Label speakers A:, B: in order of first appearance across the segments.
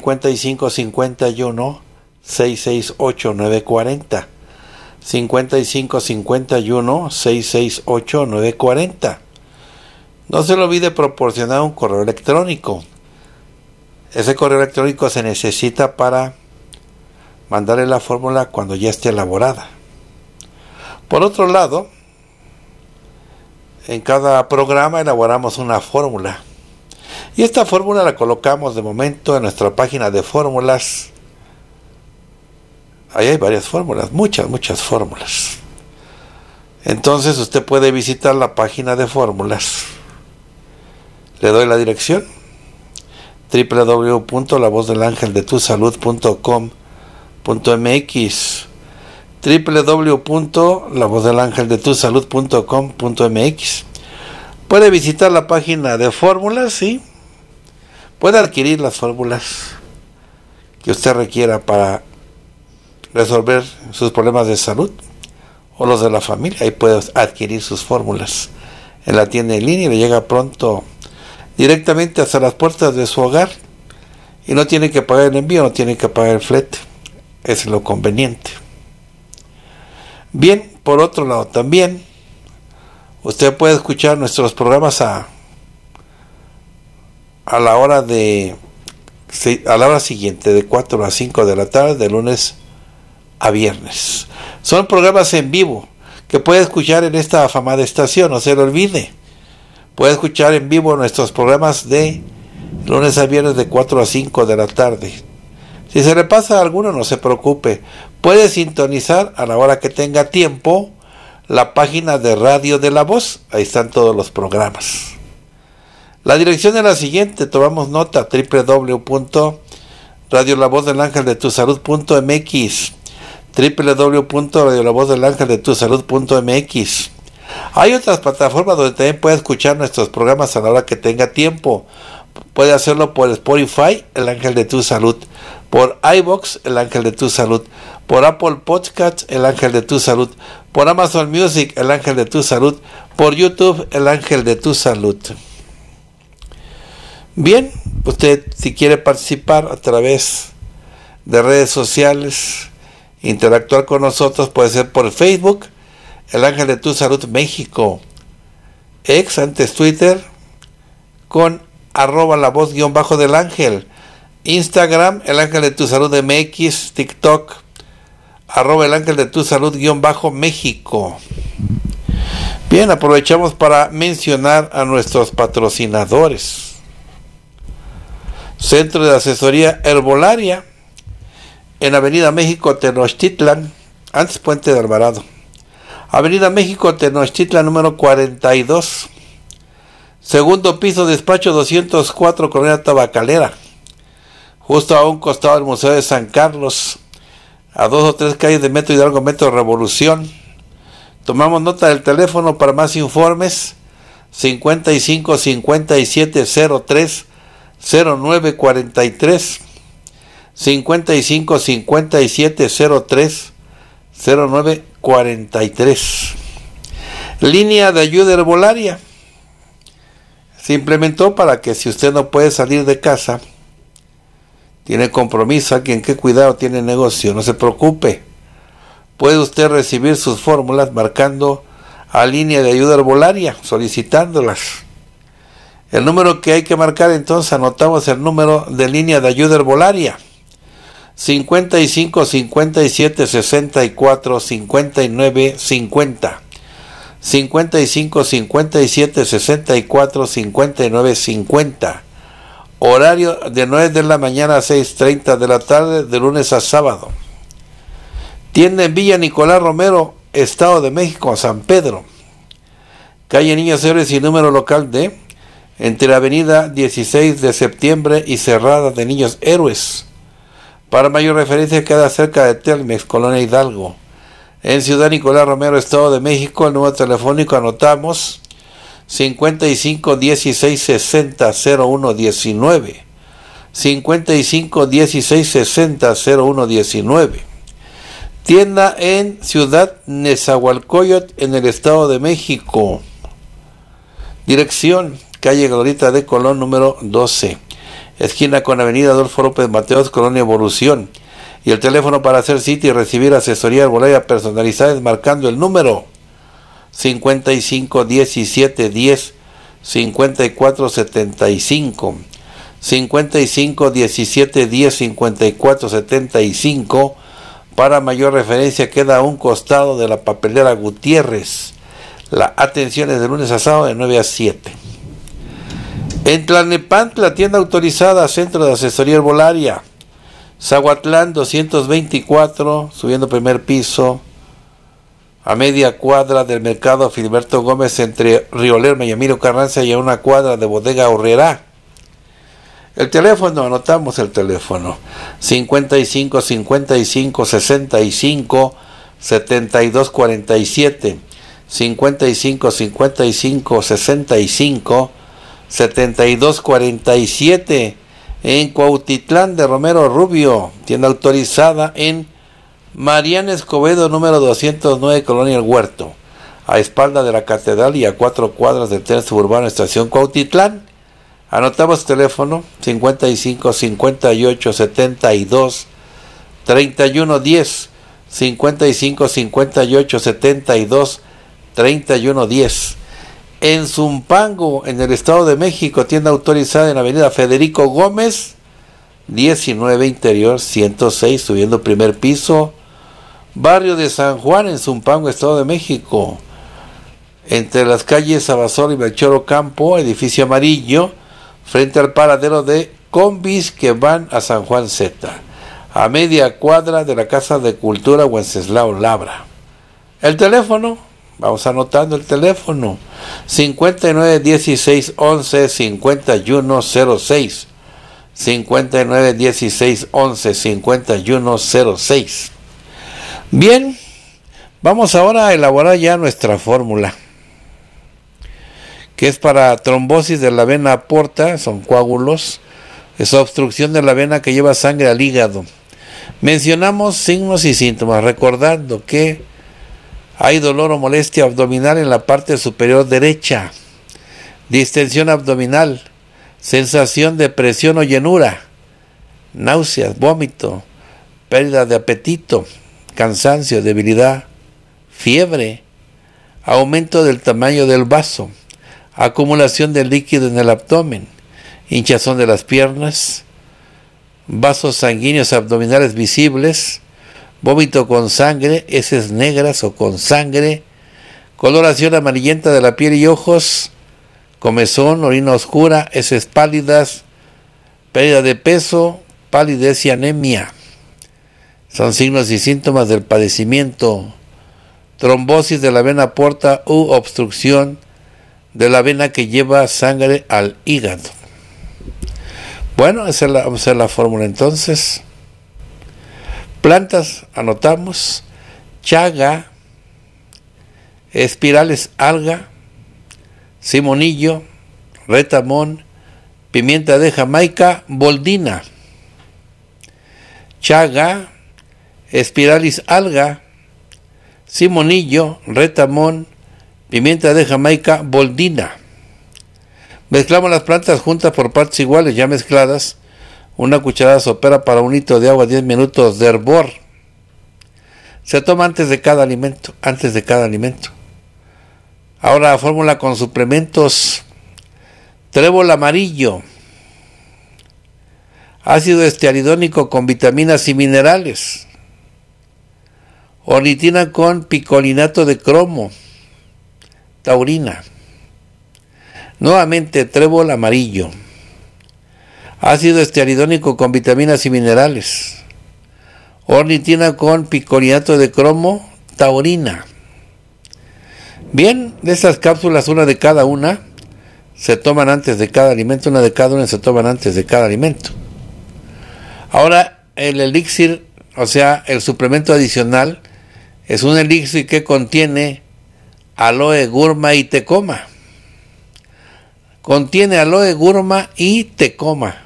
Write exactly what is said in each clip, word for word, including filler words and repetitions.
A: cincuenta y cinco cincuenta y uno seiscientos sesenta y ocho novecientos cuarenta, cincuenta y cinco cincuenta y uno seiscientos sesenta y ocho novecientos cuarenta. No se le olvide proporcionar un correo electrónico. Ese correo electrónico se necesita para mandarle la fórmula cuando ya esté elaborada. Por otro lado, en cada programa elaboramos una fórmula. Y esta fórmula la colocamos de momento en nuestra página de fórmulas. Ahí hay varias fórmulas, muchas, muchas fórmulas. Entonces usted puede visitar la página de fórmulas. Le doy la dirección: doble u doble u doble u punto la voz del ángel de tu salud punto com punto m x, doble u doble u doble u punto la voz del ángel de tu salud punto com punto m x. Puede visitar la página de fórmulas y puede adquirir las fórmulas que usted requiera para resolver sus problemas de salud o los de la familia. Ahí puede adquirir sus fórmulas en la tienda en línea y le llega pronto directamente hasta las puertas de su hogar y no tiene que pagar el envío, no tiene que pagar el flete. Es lo conveniente. Bien, por otro lado también usted puede escuchar nuestros programas a a la hora de a la hora siguiente, de cuatro a cinco de la tarde, de lunes a viernes. Son programas en vivo que puede escuchar en esta afamada estación, no se lo olvide. Puede escuchar en vivo nuestros programas de lunes a viernes de cuatro a cinco de la tarde. Si se le pasa alguno, no se preocupe. Puede sintonizar a la hora que tenga tiempo la página de Radio de la Voz. Ahí están todos los programas. La dirección es la siguiente, tomamos nota: doble u doble u doble u punto radio la voz del ángel de tu salud punto m x, doble u doble u doble u punto radio la voz del ángel de tu salud punto m x. Hay otras plataformas donde también puede escuchar nuestros programas a la hora que tenga tiempo. Puede hacerlo por Spotify, El Ángel de tu Salud, por iVoox, El Ángel de tu Salud, por Apple Podcasts, El Ángel de tu Salud, por Amazon Music, El Ángel de tu Salud, por YouTube, El Ángel de tu Salud. Bien, usted si quiere participar a través de redes sociales, interactuar con nosotros, puede ser por Facebook, El Ángel de tu Salud México, ex antes Twitter, con arroba la voz guión bajo del ángel, Instagram, El Ángel de tu Salud M X, TikTok, arroba El Ángel de tu Salud guión bajo México. Bien, aprovechamos para mencionar a nuestros patrocinadores. Centro de Asesoría Herbolaria, en Avenida México, Tenochtitlan, antes Puente de Alvarado. Avenida México, Tenochtitlan, número cuarenta y dos. Segundo piso, despacho doscientos cuatro, Colonia Tabacalera. Justo a un costado del Museo de San Carlos, a dos o tres calles de Metro Hidalgo, Metro Revolución. Tomamos nota del teléfono para más informes: cincuenta y cinco cincuenta y siete cero tres cero nueve cuarenta y tres, cincuenta y cinco cincuenta y siete cero tres cero nueve cuarenta y tres. Línea de ayuda herbolaria. Se implementó para que si usted no puede salir de casa, tiene compromiso, alguien que cuidado, tiene negocio, no se preocupe. Puede usted recibir sus fórmulas marcando a línea de ayuda herbolaria, solicitándolas. El número que hay que marcar, entonces anotamos el número de línea de ayuda herbolaria: cincuenta y cinco cincuenta y siete sesenta y cuatro cincuenta y nueve cincuenta, cincuenta y cinco cincuenta y siete sesenta y cuatro cincuenta y nueve cincuenta. Horario de nueve de la mañana a seis treinta de la tarde, de lunes a sábado. Tienda en Villa Nicolás Romero, Estado de México, San Pedro. Calle Niños Héroes y número local de entre Avenida dieciséis de septiembre y Cerrada de Niños Héroes. Para mayor referencia, queda cerca de Telmex, Colonia Hidalgo. En Ciudad Nicolás Romero, Estado de México, el número telefónico anotamos: cincuenta y cinco dieciséis sesenta cero uno diecinueve, cincuenta y cinco dieciséis sesenta cero uno diecinueve. Tienda en Ciudad Nezahualcóyotl, en el Estado de México. Dirección: calle Glorita de Colón, número doce. esquina con Avenida Adolfo López Mateos, Colonia Evolución. Y el teléfono para hacer cita y recibir asesoría herbolaria personalizada es marcando el número cincuenta y cinco diecisiete diez cincuenta y cuatro setenta y cinco, cincuenta y cinco diecisiete diez cincuenta y cuatro setenta y cinco. Para mayor referencia queda a un costado de la papelera Gutiérrez. La atención es de lunes a sábado de nueve a siete. En Tlalnepantla, tienda autorizada, Centro de Asesoría Herbolaria. Zahuatlán doscientos veinticuatro, subiendo primer piso, a media cuadra del mercado Filiberto Gómez entre Río Lerma y Emilio Carranza, y a una cuadra de Bodega Horrera. El teléfono, anotamos el teléfono, cincuenta y cinco cincuenta y cinco sesenta y cinco setenta y dos cuarenta y siete, cincuenta y cinco cincuenta y cinco sesenta y cinco setenta y dos cuarenta y siete. En Cuautitlán de Romero Rubio, tienda autorizada en Mariana Escobedo número doscientos nueve, Colonia El Huerto, a espalda de la Catedral y a cuatro cuadras del tren suburbano Estación Cuautitlán. Anotamos teléfono cincuenta y cinco cincuenta y ocho setenta y dos treinta y uno diez, cincuenta y cinco cincuenta y ocho setenta y dos treinta y uno diez. En Zumpango, en el Estado de México, tienda autorizada en Avenida Federico Gómez, diecinueve Interior ciento seis, subiendo primer piso, barrio de San Juan, en Zumpango, Estado de México, entre las calles Abasolo y Melchor Ocampo, edificio amarillo, frente al paradero de combis que van a San Juan Z, a media cuadra de la Casa de Cultura Wenceslao Labra. El teléfono, vamos anotando el teléfono, cincuenta y nueve dieciséis once cincuenta y uno cero seis, cincuenta y nueve dieciséis once cincuenta y uno cero seis. Bien, vamos ahora a elaborar ya nuestra fórmula, que es para trombosis de la vena porta, son coágulos, es obstrucción de la vena que lleva sangre al hígado. Mencionamos signos y síntomas, recordando que hay dolor o molestia abdominal en la parte superior derecha, distensión abdominal, sensación de presión o llenura, náuseas, vómito, pérdida de apetito, cansancio, debilidad, fiebre, aumento del tamaño del vaso, acumulación de líquido en el abdomen, hinchazón de las piernas, vasos sanguíneos abdominales visibles, vómito con sangre, heces negras o con sangre, coloración amarillenta de la piel y ojos, comezón, orina oscura, heces pálidas, pérdida de peso, palidez y anemia. Son signos y síntomas del padecimiento trombosis de la vena porta u obstrucción de la vena que lleva sangre al hígado. Bueno, esa es la, vamos a hacer la fórmula entonces. Plantas, anotamos: chaga, espirales alga, simonillo, retamón, pimienta de Jamaica, boldina. Chaga, espiralis alga, simonillo, retamón, pimienta de Jamaica, boldina. Mezclamos las plantas juntas por partes iguales, ya mezcladas. Una cucharada sopera para un litro de agua, diez minutos de hervor. Se toma antes de cada alimento, antes de cada alimento. Ahora la fórmula con suplementos: trébol amarillo, ácido estearidónico con vitaminas y minerales, ornitina con picolinato de cromo, taurina. Nuevamente trébol amarillo, ácido estearidónico con vitaminas y minerales, ornitina con picolinato de cromo, taurina. Bien, de estas cápsulas, una de cada una, se toman antes de cada alimento, una de cada una se toman antes de cada alimento. Ahora, el elixir, o sea, el suplemento adicional, es un elixir que contiene aloe, gurma y tecoma. Contiene aloe, gurma y tecoma.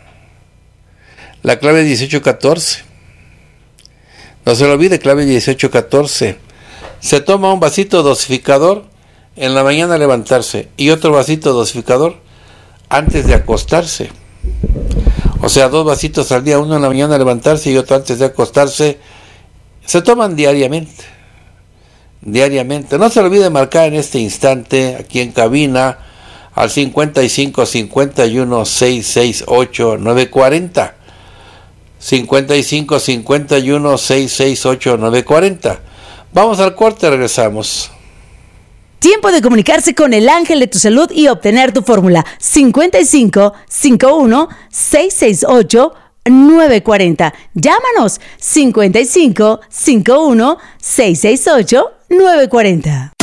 A: La clave dieciocho catorce. No se lo olvide, clave dieciocho catorce. Se toma un vasito dosificador en la mañana al levantarse y otro vasito dosificador antes de acostarse. O sea, dos vasitos al día, uno en la mañana levantarse y otro antes de acostarse. Se toman diariamente. Diariamente. No se olvide marcar en este instante, aquí en cabina, al cincuenta y cinco, cincuenta y uno, seiscientos sesenta y ocho, novecientos cuarenta. cincuenta y cinco, cincuenta y uno, seiscientos sesenta y ocho, novecientos cuarenta. Vamos al corte, regresamos.
B: Tiempo de comunicarse con el ángel de tu salud y obtener tu fórmula. cincuenta y cinco, cincuenta y uno, seiscientos sesenta y ocho, novecientos cuarenta. Llámanos cincuenta y cinco, cincuenta y uno, seiscientos sesenta y ocho, novecientos cuarenta.